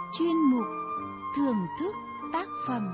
chuyên mục thưởng thức tác phẩm.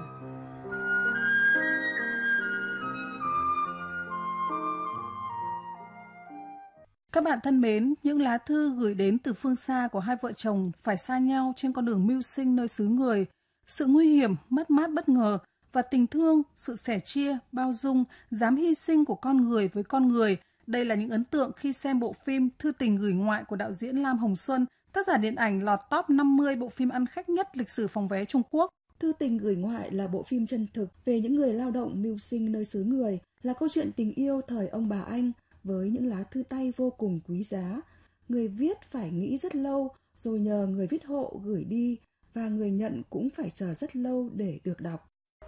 Các bạn thân mến, những lá thư gửi đến từ phương xa của hai vợ chồng phải xa nhau trên con đường mưu sinh nơi xứ người, sự nguy hiểm, mất mát bất ngờ và tình thương, sự sẻ chia, bao dung, dám hy sinh của con người với con người. Đây là những ấn tượng khi xem bộ phim Thư tình gửi ngoại của đạo diễn Lam Hồng Xuân, tác giả điện ảnh lọt top 50 bộ phim ăn khách nhất lịch sử phòng vé Trung Quốc. Thư tình gửi ngoại là bộ phim chân thực về những người lao động mưu sinh nơi xứ người, là câu chuyện tình yêu thời ông bà Anh với những lá thư tay vô cùng quý giá. Người viết phải nghĩ rất lâu rồi nhờ người viết hộ gửi đi và người nhận cũng phải chờ rất lâu để được đọc.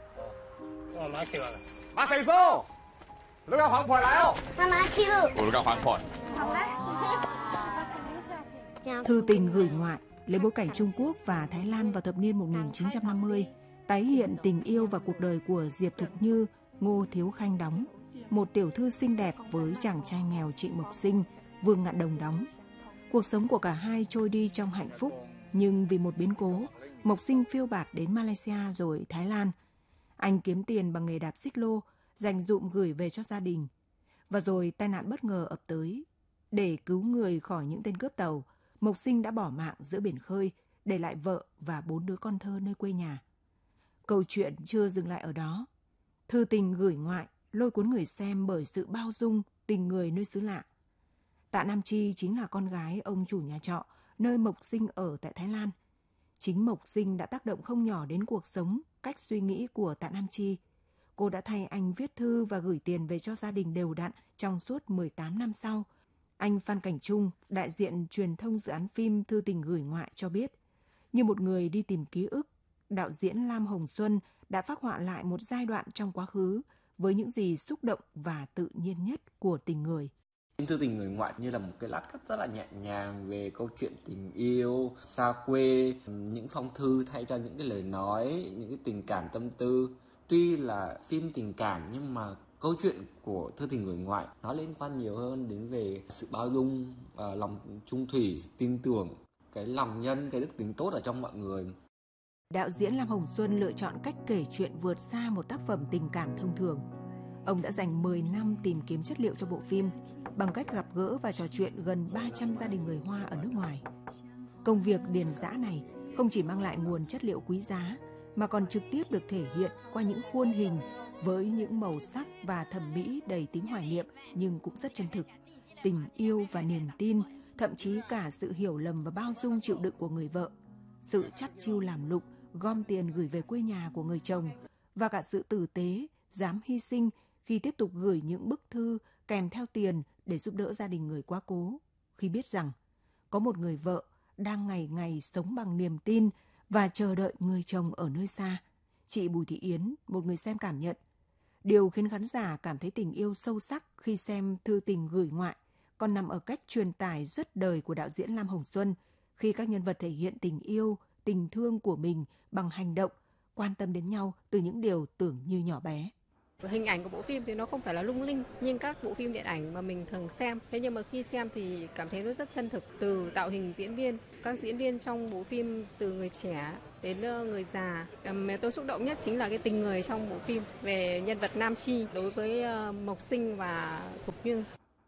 Thư tình gửi ngoại lấy bối cảnh Trung Quốc và Thái Lan vào thập niên 1950, tái hiện tình yêu và cuộc đời của Diệp Thực Như, Ngô Thiếu Khanh đóng, một tiểu thư xinh đẹp với chàng trai nghèo Trịnh Mộc Sinh, Vương Ngạn Đồng đóng. Cuộc sống của cả hai trôi đi trong hạnh phúc, nhưng vì một biến cố, Mộc Sinh phiêu bạt đến Malaysia rồi Thái Lan. Anh kiếm tiền bằng nghề đạp xích lô, dành dụm gửi về cho gia đình. Và rồi tai nạn bất ngờ ập tới. Để cứu người khỏi những tên cướp tàu, Mộc Sinh đã bỏ mạng giữa biển khơi, để lại vợ và 4 đứa con thơ nơi quê nhà. Câu chuyện chưa dừng lại ở đó. Thư tình gửi ngoại lôi cuốn người xem bởi sự bao dung, tình người nơi xứ lạ. Tạ Nam Chi chính là con gái ông chủ nhà trọ nơi Mộc Sinh ở tại Thái Lan. Chính Mộc Sinh đã tác động không nhỏ đến cuộc sống, cách suy nghĩ của Tạ Nam Chi. Cô đã thay anh viết thư và gửi tiền về cho gia đình đều đặn trong suốt 18 năm sau. Anh Phan Cảnh Trung, đại diện truyền thông dự án phim Thư tình gửi ngoại cho biết, như một người đi tìm ký ức, đạo diễn Lam Hồng Xuân đã phác họa lại một giai đoạn trong quá khứ với những gì xúc động và tự nhiên nhất của tình người. Thư tình người ngoại như là một cái lát cắt rất là nhẹ nhàng về câu chuyện tình yêu, xa quê, những phong thư thay cho những cái lời nói, những cái tình cảm tâm tư. Tuy là phim tình cảm nhưng mà câu chuyện của Thư tình người ngoại nó liên quan nhiều hơn đến về sự bao dung, lòng trung thủy, tin tưởng, cái lòng nhân, cái đức tính tốt ở trong mọi người. Đạo diễn Lam Hồng Xuân lựa chọn cách kể chuyện vượt xa một tác phẩm tình cảm thông thường. Ông đã dành 10 năm tìm kiếm chất liệu cho bộ phim bằng cách gặp gỡ và trò chuyện gần 300 gia đình người Hoa ở nước ngoài. Công việc điền dã này không chỉ mang lại nguồn chất liệu quý giá mà còn trực tiếp được thể hiện qua những khuôn hình với những màu sắc và thẩm mỹ đầy tính hoài niệm nhưng cũng rất chân thực. Tình yêu và niềm tin, thậm chí cả sự hiểu lầm và bao dung chịu đựng của người vợ, sự chắt chiu làm lụng, gom tiền gửi về quê nhà của người chồng và cả sự tử tế, dám hy sinh khi tiếp tục gửi những bức thư kèm theo tiền để giúp đỡ gia đình người quá cố, khi biết rằng có một người vợ đang ngày ngày sống bằng niềm tin và chờ đợi người chồng ở nơi xa. Chị Bùi Thị Yến, một người xem cảm nhận, điều khiến khán giả cảm thấy tình yêu sâu sắc khi xem Thư tình gửi ngoại còn nằm ở cách truyền tải rất đời của đạo diễn Lam Hồng Xuân khi các nhân vật thể hiện tình yêu, tình thương của mình bằng hành động, quan tâm đến nhau từ những điều tưởng như nhỏ bé. Hình ảnh của bộ phim thì nó không phải là lung linh nhưng các bộ phim điện ảnh mà mình thường xem. Thế nhưng mà khi xem thì cảm thấy nó rất chân thực, từ tạo hình diễn viên, các diễn viên trong bộ phim từ người trẻ đến người già. Mà tôi xúc động nhất chính là cái tình người trong bộ phim về nhân vật Nam Chi đối với Mộc Sinh và Thục Như.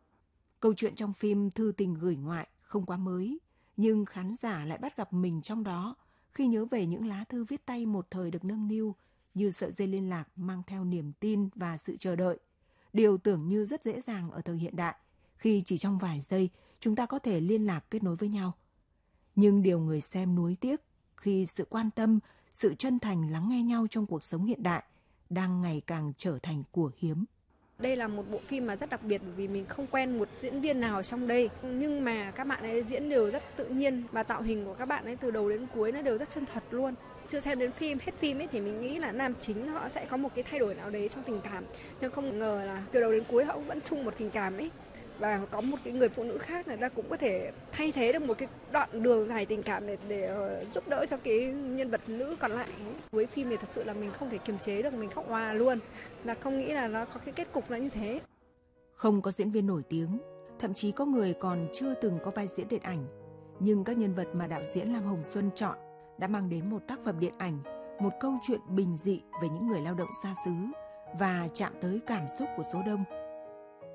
Câu chuyện trong phim Thư tình gửi ngoại không quá mới, nhưng khán giả lại bắt gặp mình trong đó khi nhớ về những lá thư viết tay một thời được nâng niu như sợi dây liên lạc mang theo niềm tin và sự chờ đợi. Điều tưởng như rất dễ dàng ở thời hiện đại, khi chỉ trong vài giây chúng ta có thể liên lạc kết nối với nhau. Nhưng điều người xem nuối tiếc khi sự quan tâm, sự chân thành lắng nghe nhau trong cuộc sống hiện đại đang ngày càng trở thành của hiếm. Đây là một bộ phim mà rất đặc biệt vì mình không quen một diễn viên nào trong đây. Nhưng mà các bạn ấy diễn đều rất tự nhiên và tạo hình của các bạn ấy từ đầu đến cuối nó đều rất chân thật luôn. Chưa xem đến phim, hết phim ấy thì mình nghĩ là nam chính họ sẽ có một cái thay đổi nào đấy trong tình cảm. Nhưng không ngờ là từ đầu đến cuối họ vẫn chung một tình cảm ấy. Và có một cái người phụ nữ khác người ta cũng có thể thay thế được một cái đoạn đường dài tình cảm để giúp đỡ cho cái nhân vật nữ còn lại. Với phim này thật sự là mình không thể kiềm chế được, mình khóc òa luôn. Là không nghĩ là nó có cái kết cục là như thế. Không có diễn viên nổi tiếng, thậm chí có người còn chưa từng có vai diễn điện ảnh. Nhưng các nhân vật mà đạo diễn Lam Hồng Xuân chọn đã mang đến một tác phẩm điện ảnh, một câu chuyện bình dị về những người lao động xa xứ và chạm tới cảm xúc của số đông.